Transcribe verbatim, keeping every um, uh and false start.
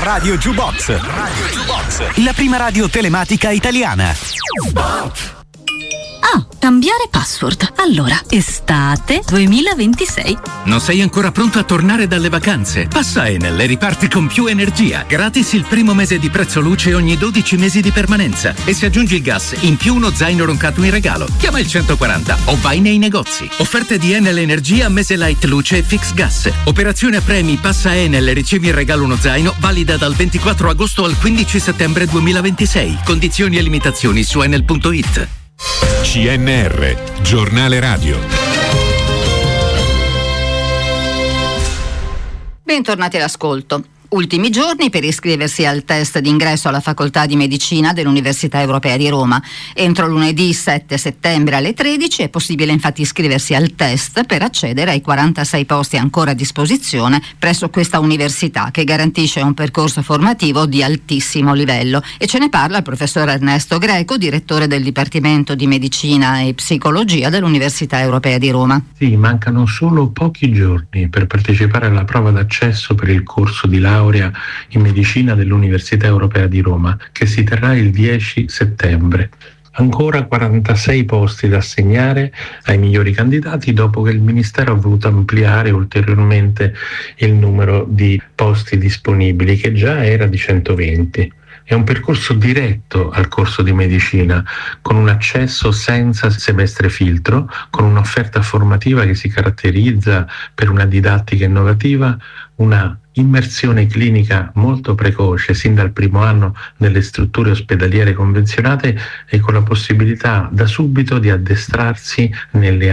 Radio Jukebox. Radio Jukebox. La prima radio telematica italiana. Ah, cambiare password. Allora, estate duemilaventisei. Non sei ancora pronto a tornare dalle vacanze? Passa Enel e riparti con più energia. Gratis il primo mese di prezzo luce ogni dodici mesi di permanenza. E se aggiungi il gas, in più uno zaino roncato in regalo. Chiama il centoquaranta o vai nei negozi. Offerte di Enel Energia, mese light luce e fix gas. Operazione a premi, passa Enel e ricevi in regalo uno zaino, valida dal ventiquattro agosto al quindici settembre duemilaventisei. Condizioni e limitazioni su enel punto it. C N R, giornale radio. Bentornati all'ascolto. Ultimi giorni per iscriversi al test d'ingresso alla Facoltà di Medicina dell'Università Europea di Roma. Entro lunedì sette settembre alle tredici è possibile infatti iscriversi al test per accedere ai quarantasei posti ancora a disposizione presso questa università, che garantisce un percorso formativo di altissimo livello. E ce ne parla il professor Ernesto Greco, direttore del Dipartimento di Medicina e Psicologia dell'Università Europea di Roma. Sì, mancano solo pochi giorni per partecipare alla prova d'accesso per il corso di laurea in medicina dell'Università Europea di Roma, che si terrà il dieci settembre. Ancora quarantasei posti da assegnare ai migliori candidati, dopo che il Ministero ha voluto ampliare ulteriormente il numero di posti disponibili, che già era di centoventi. È un percorso diretto al corso di medicina, con un accesso senza semestre filtro, con un'offerta formativa che si caratterizza per una didattica innovativa, una immersione clinica molto precoce sin dal primo anno nelle strutture ospedaliere convenzionate e con la possibilità da subito di addestrarsi nelle